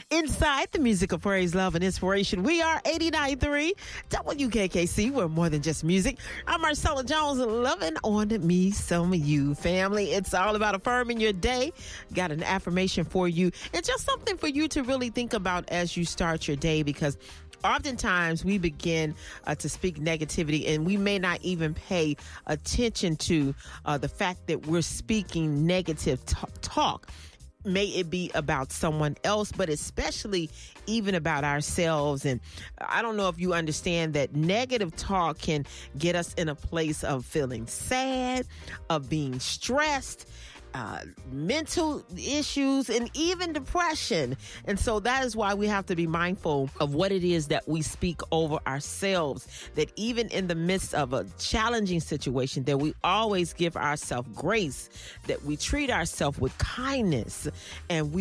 Inside the music of praise, love, and inspiration, we are 89.3 WKKC. We're more than just music. I'm Marcella Jones, loving on me some of you, family. It's all about affirming your day. Got an affirmation for you, and just something for you to really think about as you start your day, because oftentimes we begin to speak negativity, and we may not even pay attention to the fact that we're speaking negative talk. May it be about someone else, but especially even about ourselves. And I don't know if you understand that negative talk can get us in a place of feeling sad, of being stressed, mental issues, and even depression. And so that is why we have to be mindful of what it is that we speak over ourselves, that even in the midst of a challenging situation, that we always give ourselves grace, that we treat ourselves with kindness, and we